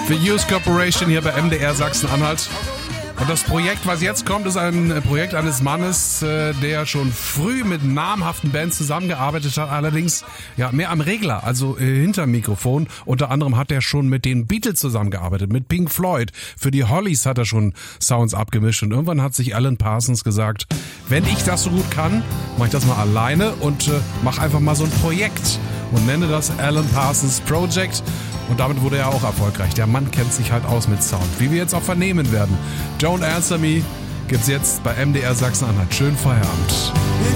für Use Corporation hier bei MDR Sachsen-Anhalt. Und das Projekt, was jetzt kommt, ist ein Projekt eines Mannes, der schon früh mit namhaften Bands zusammengearbeitet hat, allerdings ja mehr am Regler, also hinterm Mikrofon. Unter anderem hat er schon mit den Beatles zusammengearbeitet, mit Pink Floyd. Für die Hollies hat er schon Sounds abgemischt und irgendwann hat sich Alan Parsons gesagt, wenn ich das so gut kann, mache ich das mal alleine und mache einfach mal so ein Projekt und nenne das Alan Parsons Project. Und damit wurde er auch erfolgreich. Der Mann kennt sich halt aus mit Sound, wie wir jetzt auch vernehmen werden. Don't Answer Me gibt's jetzt bei MDR Sachsen-Anhalt. Schönen Feierabend.